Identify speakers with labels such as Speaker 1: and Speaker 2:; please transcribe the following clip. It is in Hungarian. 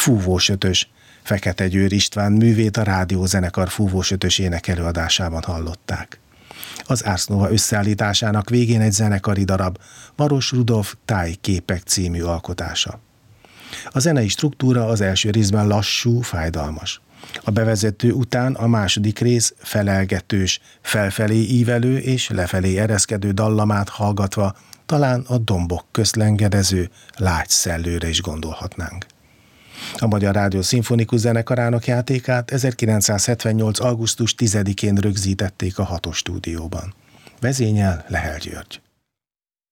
Speaker 1: Fúvósötös, Fekete Győr István művét a rádiózenekar Fúvósötös énekelőadásában hallották. Az Ars Nova összeállításának végén egy zenekari darab, Maros Rudolf Tájképek című alkotása. A zenei struktúra az első részben lassú, fájdalmas. A bevezető után a második rész felelgetős, felfelé ívelő és lefelé ereszkedő dallamát hallgatva talán a dombok közt lengedező lágy szellőre is gondolhatnánk. A Magyar Rádió Szimfonikus Zenekarának játékát 1978. augusztus 10-én rögzítették a 6-os stúdióban. Vezényel Lehel György.